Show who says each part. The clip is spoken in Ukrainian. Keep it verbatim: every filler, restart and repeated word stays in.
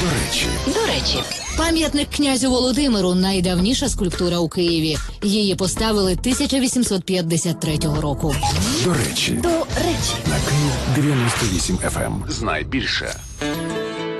Speaker 1: речі.
Speaker 2: До речі, пам'ятник князю Володимиру – найдавніша скульптура у Києві. Її поставили тисяча вісімсот п'ятдесят третього року.
Speaker 1: До речі.
Speaker 2: До речі.
Speaker 1: На Київ дев'яносто вісім еф ем.
Speaker 3: Знай більше.